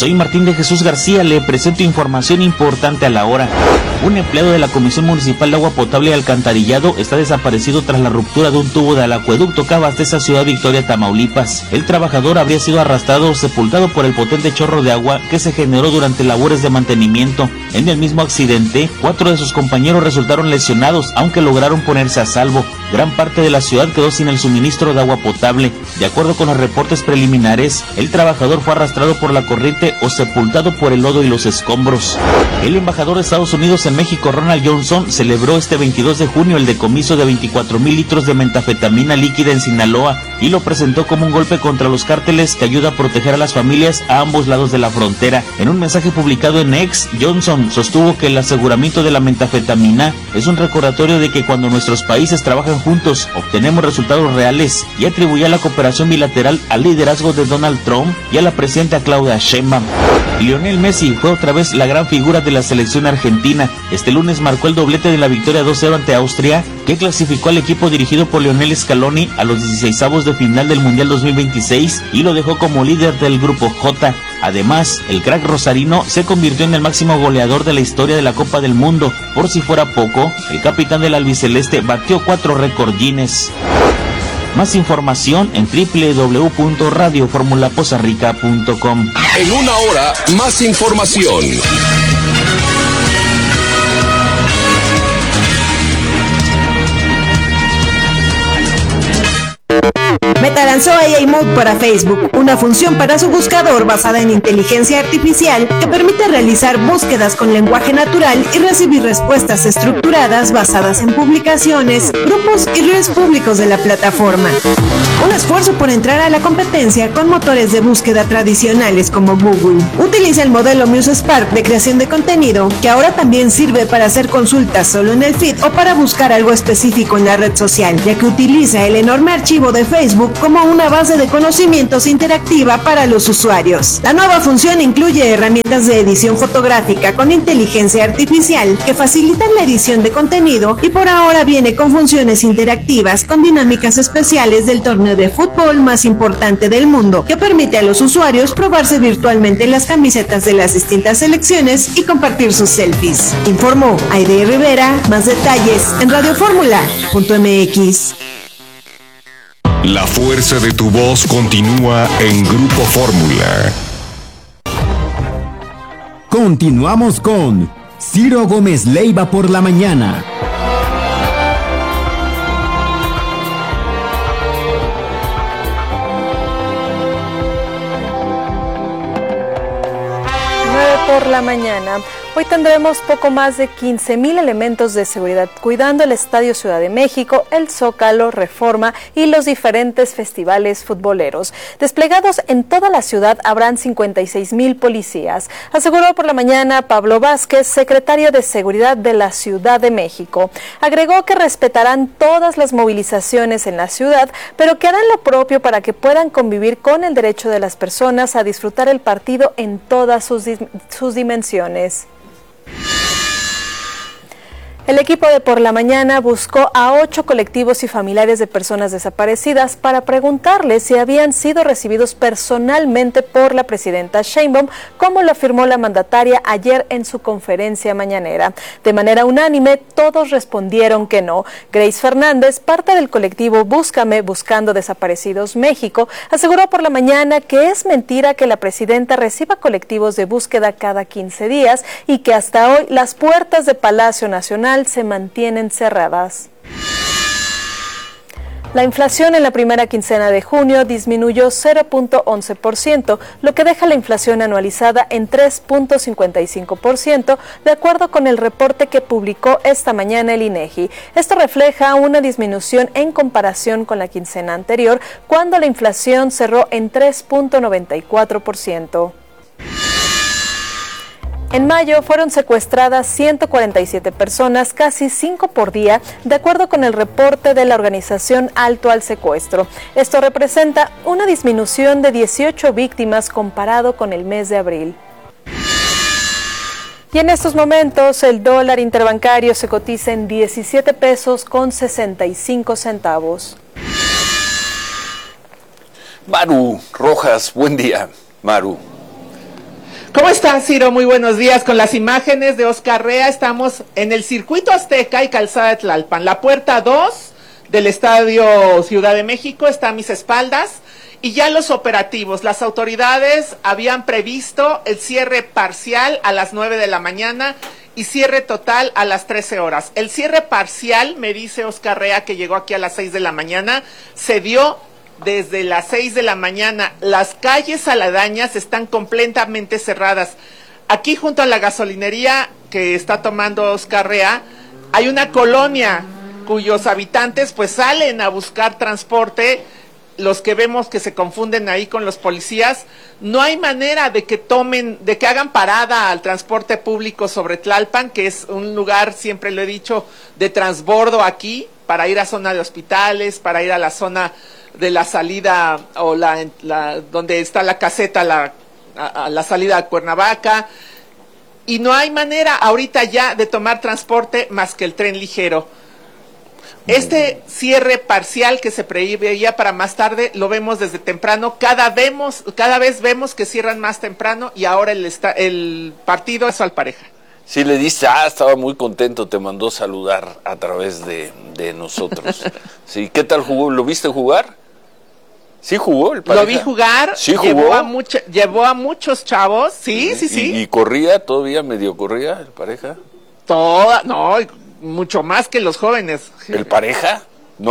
Soy Martín de Jesús García, le presento información importante a la hora. Un empleado de la Comisión Municipal de Agua Potable y Alcantarillado está desaparecido tras la ruptura de un tubo del acueducto que abastece a Ciudad Victoria, Tamaulipas. El trabajador habría sido arrastrado o sepultado por el potente chorro de agua que se generó durante labores de mantenimiento. En el mismo accidente, 4 de sus compañeros resultaron lesionados, aunque lograron ponerse a salvo. Gran parte de la ciudad quedó sin el suministro de agua potable. De acuerdo con los reportes preliminares, el trabajador fue arrastrado por la corriente o sepultado por el lodo y los escombros. El embajador de Estados Unidos en México, Ronald Johnson, celebró este 22 de junio el decomiso de 24,000 litros de metanfetamina líquida en Sinaloa y lo presentó como un golpe contra los cárteles que ayuda a proteger a las familias a ambos lados de la frontera. En un mensaje publicado en X, Johnson sostuvo que el aseguramiento de la metanfetamina es un recordatorio de que cuando nuestros países trabajan juntos, obtenemos resultados reales, y atribuyó la cooperación bilateral al liderazgo de Donald Trump y a la presidenta Claudia Sheinbaum. Lionel Messi fue otra vez la gran figura de la selección argentina. Este lunes marcó el doblete de la victoria 2-0 ante Austria, que clasificó al equipo dirigido por Lionel Scaloni a los 16avos de final del Mundial 2026 y lo dejó como líder del grupo J. Además, el crack rosarino se convirtió en el máximo goleador de la historia de la Copa del Mundo. Por si fuera poco, el capitán del albiceleste batió 4 récord Guinness. Más información en www.radioformulaposarrica.com. En una hora, más información. Meta lanzó AI Mode para Facebook, una función para su buscador basada en inteligencia artificial que permite realizar búsquedas con lenguaje natural y recibir respuestas estructuradas basadas en publicaciones, grupos y redes públicos de la plataforma. Un esfuerzo por entrar a la competencia con motores de búsqueda tradicionales como Google. Utiliza el modelo MuseSpark de creación de contenido, que ahora también sirve para hacer consultas solo en el feed o para buscar algo específico en la red social, ya que utiliza el enorme archivo de Facebook como una base de conocimientos interactiva para los usuarios. La nueva función incluye herramientas de edición fotográfica con inteligencia artificial que facilitan la edición de contenido y por ahora viene con funciones interactivas con dinámicas especiales del torneo de fútbol más importante del mundo, que permite a los usuarios probarse virtualmente las camisetas de las distintas selecciones y compartir sus selfies. Informó Aide Rivera. Más detalles en radioformula.mx. La fuerza de tu voz continúa en Grupo Fórmula. Continuamos con Ciro Gómez Leiva por la mañana. Por la mañana. Hoy tendremos poco más de 15,000 elementos de seguridad cuidando el Estadio Ciudad de México, el Zócalo, Reforma y los diferentes festivales futboleros. Desplegados en toda la ciudad habrán 56,000 policías, aseguró por la mañana Pablo Vázquez, secretario de Seguridad de la Ciudad de México. Agregó que respetarán todas las movilizaciones en la ciudad, pero que harán lo propio para que puedan convivir con el derecho de las personas a disfrutar el partido en todas sus dimensiones. El equipo de Por la Mañana buscó a 8 colectivos y familiares de personas desaparecidas para preguntarles si habían sido recibidos personalmente por la presidenta Sheinbaum, como lo afirmó la mandataria ayer en su conferencia mañanera. De manera unánime, todos respondieron que no. Grace Fernández, parte del colectivo Búscame, Buscando Desaparecidos México, aseguró Por la Mañana que es mentira que la presidenta reciba colectivos de búsqueda cada 15 días y que hasta hoy las puertas de Palacio Nacional se mantienen cerradas. La inflación en la primera quincena de junio disminuyó 0.11%, lo que deja la inflación anualizada en 3.55%, de acuerdo con el reporte que publicó esta mañana el INEGI. Esto refleja una disminución en comparación con la quincena anterior, cuando la inflación cerró en 3.94%. En mayo fueron secuestradas 147 personas, casi 5 por día, de acuerdo con el reporte de la organización Alto al Secuestro. Esto representa una disminución de 18 víctimas comparado con el mes de abril. Y en estos momentos el dólar interbancario se cotiza en 17 pesos con 65 centavos. Maru Rojas, buen día, Maru. ¿Cómo estás, Ciro? Muy buenos días. Con las imágenes de Oscar Rea, estamos en el Circuito Azteca y Calzada de Tlalpan. La puerta 2 del Estadio Ciudad de México está a mis espaldas. Y ya los operativos, las autoridades habían previsto el cierre parcial a las 9 de la mañana y cierre total a las 13 horas. El cierre parcial, me dice Oscar Rea, que llegó aquí a las 6 de la mañana, se dio desde las 6 de la mañana. Las calles aledañas están completamente cerradas. Aquí junto a la gasolinería que está tomando Oscar Rea, hay una colonia cuyos habitantes pues salen a buscar transporte. Los que vemos que se confunden ahí con los policías, no hay manera de que hagan parada al transporte público sobre Tlalpan, que es un lugar, siempre lo he dicho, de transbordo aquí, para ir a zona de hospitales, para ir a la zona de la salida, o donde está la caseta, a la salida a Cuernavaca, y no hay manera ahorita ya de tomar transporte más que el tren ligero. Este cierre parcial que se preveía para más tarde, lo vemos desde temprano, cada vez vemos que cierran más temprano y ahora el partido es al pareja. Sí, le diste, estaba muy contento, te mandó saludar a través de nosotros. Sí, ¿qué tal jugó? ¿Lo viste jugar? ¿Sí jugó el pareja? Lo vi jugar, ¿Sí jugó? Llevó a muchos chavos, sí. ¿Y corría todavía, medio corría el pareja? Mucho más que los jóvenes. ¿El pareja?